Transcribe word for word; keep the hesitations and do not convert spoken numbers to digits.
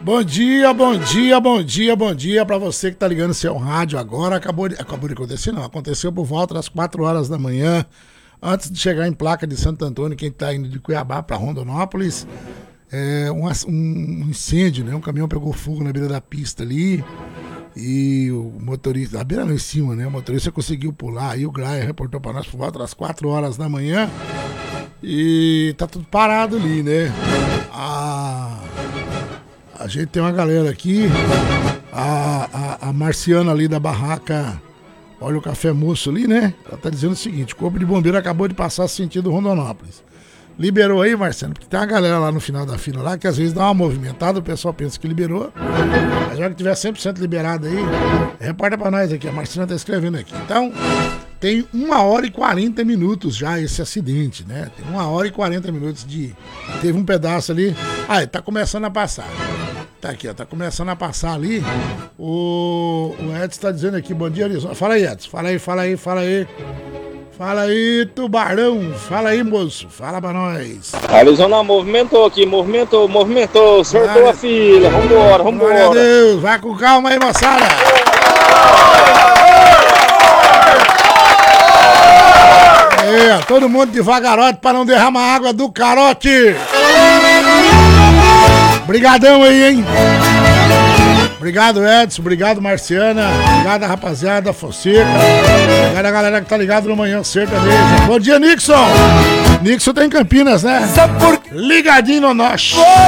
Bom dia, bom dia, bom dia, bom dia pra você que tá ligando seu rádio agora. Acabou de, acabou de acontecer, não. Aconteceu por volta das quatro horas da manhã, antes de chegar em Placa de Santo Antônio, quem tá indo de Cuiabá pra Rondonópolis. É, um, um incêndio, né? Um caminhão pegou fogo na beira da pista ali. E o motorista, na beira não, em cima, né? O motorista conseguiu pular. Aí o Graia reportou pra nós por volta das quatro horas da manhã. E tá tudo parado ali, né? A, a gente tem uma galera aqui. A, a, a Marciana ali da barraca, olha o Café Moço ali, né? Ela tá dizendo o seguinte: o Corpo de Bombeiro acabou de passar sentido Rondonópolis. Liberou aí, Marcelo? Porque tem uma galera lá no final da fila lá que às vezes dá uma movimentada, o pessoal pensa que liberou. Mas já que tiver cem por cento liberado aí, reporta pra nós aqui, a Marcina tá escrevendo aqui. Então, tem uma hora e quarenta minutos já esse acidente, né? Tem uma hora e quarenta minutos de... Teve um pedaço ali... Ah, tá começando a passar. Tá aqui, ó, tá começando a passar ali. O, o Edson tá dizendo aqui, bom dia, Arizona. Fala aí, Edson, fala aí, fala aí, fala aí. Fala aí, Tubarão. Fala aí, moço. Fala pra nós. Arizona movimentou aqui, movimentou, movimentou, sortou Glória... a fila. Vambora, vambora. Glória a Deus. Vai com calma aí, moçada. É, todo mundo devagarote pra não derramar água do carote. Obrigadão aí, hein? Obrigado, Edson. Obrigado, Marciana. Obrigado, rapaziada, Fonseca. Obrigado a galera que tá ligado no Manhã Sertaneja. Bom dia, Nixon. Nixon tá em Campinas, né? Ligadinho no nós.